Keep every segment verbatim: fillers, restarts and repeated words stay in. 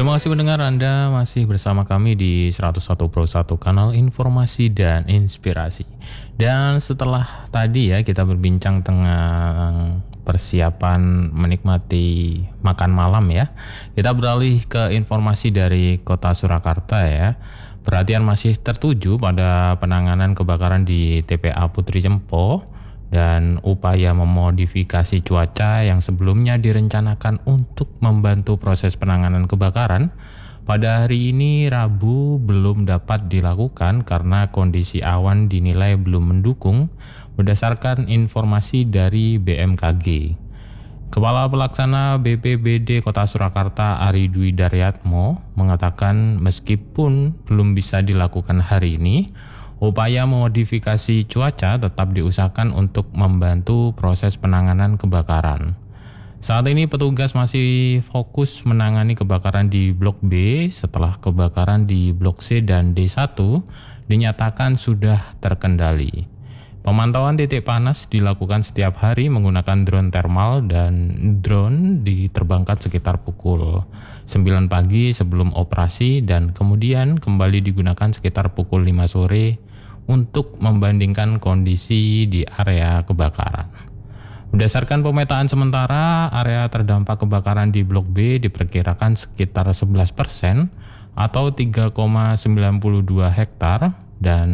Terima kasih pendengar, Anda masih bersama kami di seratus satu Pro satu kanal informasi dan inspirasi. Dan setelah tadi ya kita berbincang tentang persiapan menikmati makan malam ya, kita beralih ke informasi dari Kota Surakarta ya. Perhatian masih tertuju pada penanganan kebakaran di T P A Putri Cempo dan upaya memodifikasi cuaca yang sebelumnya direncanakan untuk membantu proses penanganan kebakaran pada hari ini Rabu belum dapat dilakukan karena kondisi awan dinilai belum mendukung berdasarkan informasi dari B M K G. Kepala Pelaksana B P B D Kota Surakarta Ari Dwi Daryatmo mengatakan meskipun belum bisa dilakukan hari ini, upaya modifikasi cuaca tetap diusahakan untuk membantu proses penanganan kebakaran. Saat ini petugas masih fokus menangani kebakaran di Blok B setelah kebakaran di Blok C dan D satu dinyatakan sudah terkendali. Pemantauan titik panas dilakukan setiap hari menggunakan drone thermal dan drone diterbangkan sekitar pukul sembilan pagi sebelum operasi dan kemudian kembali digunakan sekitar pukul lima sore untuk membandingkan kondisi di area kebakaran. Berdasarkan pemetaan sementara, area terdampak kebakaran di Blok B diperkirakan sekitar sebelas persen atau tiga koma sembilan dua hektar dan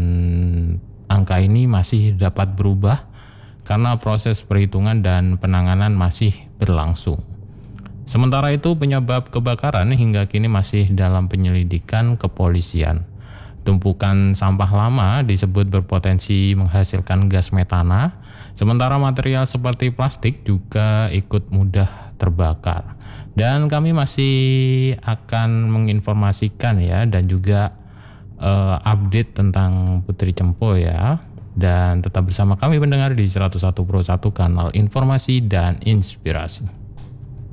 angka ini masih dapat berubah karena proses perhitungan dan penanganan masih berlangsung. Sementara itu penyebab kebakaran hingga kini masih dalam penyelidikan kepolisian. Tumpukan sampah lama disebut berpotensi menghasilkan gas metana, sementara material seperti plastik juga ikut mudah terbakar. Dan kami masih akan menginformasikan ya dan juga uh, update tentang Putri Cempo ya. Dan tetap bersama kami pendengar di seratus satu Pro satu kanal informasi dan inspirasi.